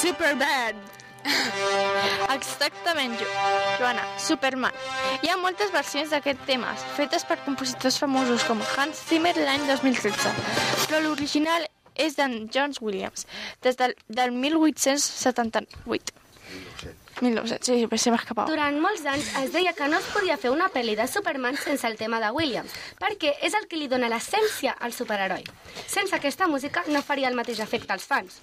Superman. Exactament, Joana, Superman. Hi ha moltes versions d'aquest tema, fetes per compositors famosos com Hans Zimmer l'any 2013, però l'original és d'en John Williams, des del 1878. 1900, sí, se m'ha escapat. Durant molts anys es deia que no es podia fer una pel·li de Superman sense el tema de Williams, perquè és el que li dona l'essència al superheroi. Sense aquesta música no faria el mateix efecte als fans.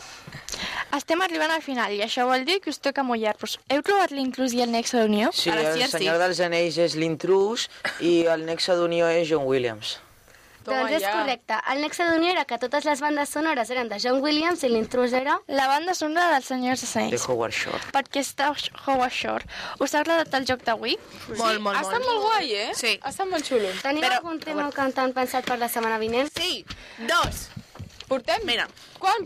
Estem arribant al final i això vol dir que us toca mullar-vos. Heu trobat l'Intrus i el Nexe d'Unió? Sí, el Senyor dels Anells és l'Intrus i el Nexe d'Unió és John Williams. Doncs és correcte. El Nexe d'Unió era que totes les bandes sonores eren de John Williams i l'Intrus era... La banda sonora dels Senyors dels Anells. De Howard Shore. Perquè està Howard Shore. Us ha agradat el joc d'avui? Molt. Ha estat molt guai, eh? Sí. Ha estat molt xulo. Teniu algun tema que han pensat per la setmana vinent? Sí, 2. Portem... Mira. Quant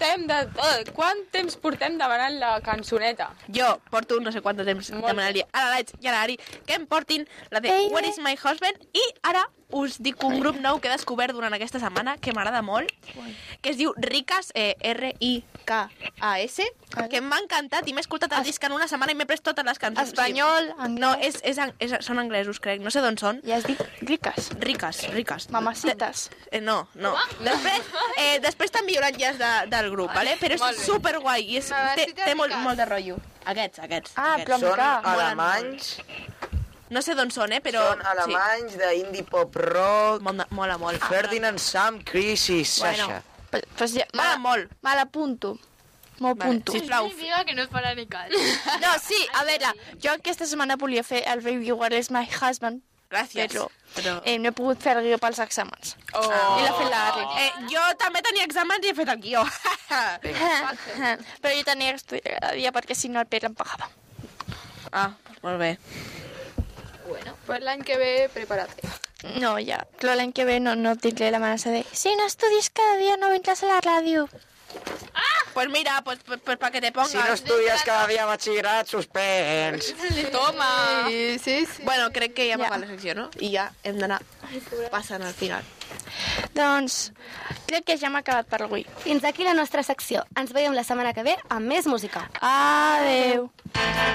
temps portem demanant la cançoneta? Jo porto no sé quant de temps demanant-li a l'Alaig i a l'Ari que em portin la de Where is my husband? I ara us dic un grup nou que he descobert durant aquesta setmana que m'agrada molt, que es diu Ricas, R-I-K-A-S, que m'ha encantat i m'he escoltat el disc en una setmana i m'he pres totes les cançons. Espanyol, anglès... No, són anglesos, crec. No sé d'on són. Ja has dit riques. Riques. Mamacites. No. Després t'enviaran del grup, vale? Però és superguai i té molt de rotllo. Aquests. Però Són alemanys. No sé d'on són, però... Són alemanys d'indie pop rock. Mola molt. Ferdinand, Sam, Chris i Sasha. Pues ja, Mola molt. Me l'apunto. M'ho apunto. Sisplau. Significa que no es farà ni cas. No, sí, a veure, jo aquesta setmana volia fer el Baby Where is my husband, Gràcies. però no he pogut fer el guió pels exàmens. I l'ha fet l'Arri. Jo també tenia exàmens i he fet el guió. Però jo tenia que estudiar cada dia perquè si no el Pere em pagava. Molt bé. Bueno, pues l'any que ve prepárate. No, ja, però l'any que ve no tindré l'amenaça de si no estudies cada dia no vindràs a la ràdio. Pues mira, pues para que te pongas. Si no estudies cada dia a batxillerat, suspens. Toma! Sí. Bueno, crec que ja m'ha la secció, no? I ja hem d'anar passant al final. Doncs crec que ja hem acabat per avui. Fins aquí la nostra secció. Ens veiem la setmana que ve amb més música. Adeu.